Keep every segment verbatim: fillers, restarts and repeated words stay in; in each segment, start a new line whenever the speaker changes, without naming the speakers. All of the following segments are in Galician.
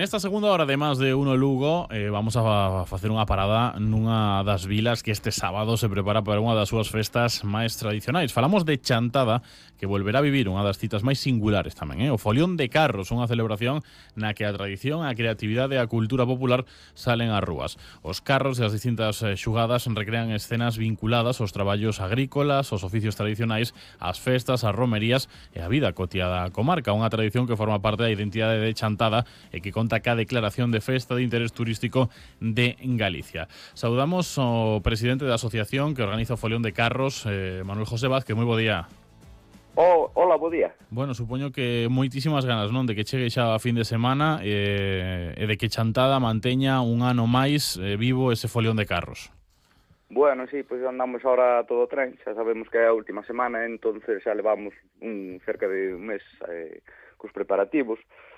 nesta segunda hora de Más de Uno Lugo eh, vamos a facer unha parada nunha das vilas que este sábado se prepara para unha das súas festas máis tradicionais. Falamos de Chantada, que volverá a vivir unha das citas máis singulares tamén, eh? O Folión de Carros, unha celebración na que a tradición, a creatividade e a cultura popular salen ás rúas. Os carros e as distintas xugadas recrean escenas vinculadas aos traballos agrícolas, aos oficios tradicionais, ás festas, ás romerías e a vida cotiá da comarca, unha tradición que forma parte da identidade de Chantada e que conta ca declaración de festa de interés turístico de Galicia. Saudamos ao presidente da asociación que organiza o Folión de Carros, eh, Manuel José Vázquez. Moi bo día.
Oh, hola, bo día.
Bueno, supoño que moitísimas ganas, non, de que chegue xa a fin de semana eh, e de que Chantada manteña un ano máis eh, vivo ese Folión de Carros.
Bueno, sí, pois pues andamos ahora todo tren, xa sabemos que é a última semana, entonces xa levamos un, cerca de un mes eh, cos preparativos.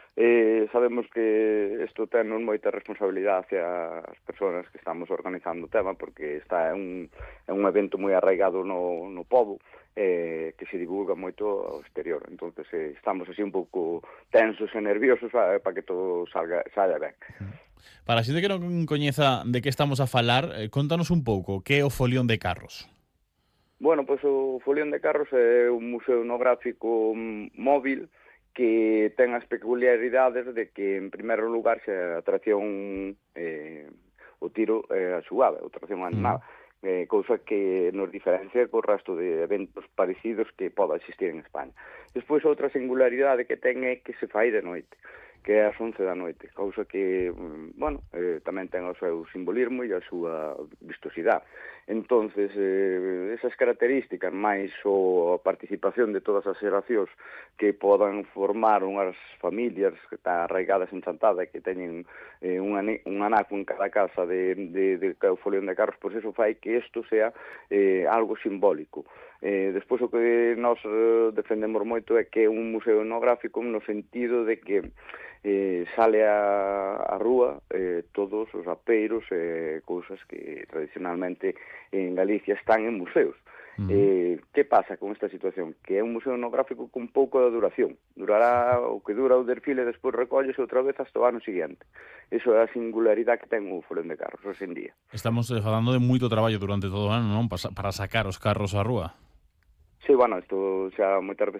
Eh, sabemos que isto ten moita responsabilidade hacia as persoas que estamos organizando o tema, porque está é un, é un evento moi arraigado no, no pobo, eh, que se divulga moito ao exterior. Entonces eh, estamos así un pouco tensos e nerviosos eh, para que todo salga, salga ben.
Para a xente que non coñeza de que estamos a falar, eh, contanos un pouco que é o Folión de Carros.
Bueno, pois o Folión de Carros é un museo etnográfico móvil que ten as peculiaridades de que, en primeiro lugar, se a atracción eh, o tiro é a xugada, a atracción animada, mm. eh, cousa que nos diferencia co resto de eventos parecidos que poda existir en España. Despois, outra singularidade que ten é que se fai de noite, que é ás once da noite, cousa que, bueno, eh, tamén ten o seu simbolismo e a súa vistosidade. Entonces, eh, esas características, máis o a participación de todas as xeracións que podan formar unhas familias que están arraigadas en Chantada e que teñen eh, un, un anaco en cada casa de, de, de, de Folión de Carros, pois eso fai que isto sea eh, algo simbólico. Eh, despois o que nós eh, defendemos moito é que é un museo etnográfico no sentido de que eh, sale a, a rúa eh, todos os apeiros e eh, cousas que tradicionalmente en Galicia están en museos. Uh-huh. Eh, que pasa con esta situación? Que é un museo etnográfico con pouco de duración. Durará o que dura o desfile, despois recollese outra vez hasta o ano seguinte. Iso é a singularidade que ten o Folión de Carros hoxe en día.
Estamos eh, falando de moito traballo durante todo o ano, non? Para sacar os carros á rúa.
Sí, bueno, isto xa moitas veces